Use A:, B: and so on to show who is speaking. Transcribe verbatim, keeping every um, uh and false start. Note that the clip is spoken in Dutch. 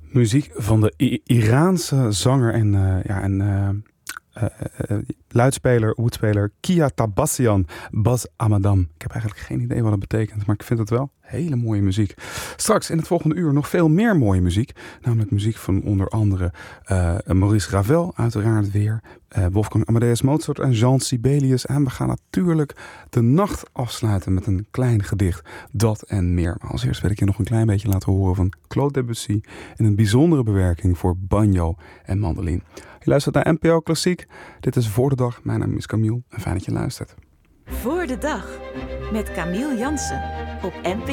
A: Muziek van de I- Iraanse zanger en, uh, ja, en uh, uh, uh, luidspeler, oetspeler Kia Tabassian Bas Amadam. Ik heb eigenlijk geen idee wat het betekent, maar ik vind het wel hele mooie muziek. Straks in het volgende uur nog veel meer mooie muziek. Namelijk muziek van onder andere uh, Maurice Ravel, uiteraard weer. Uh, Wolfgang Amadeus Mozart en Jean Sibelius. En we gaan natuurlijk de nacht afsluiten met een klein gedicht. Dat en meer. Maar als eerst wil ik je nog een klein beetje laten horen van Claude Debussy. In een bijzondere bewerking voor banjo en mandoline. Je luistert naar N P O Klassiek. Dit is Voor de Dag. Mijn naam is Camille. En fijn dat je luistert.
B: Voor de Dag met Camille Jansen op N P O.